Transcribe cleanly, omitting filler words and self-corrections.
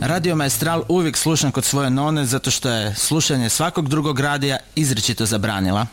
Radio Maestral uvijek slušam kod svoje none zato što je slušanje svakog drugog radija izričito zabranila.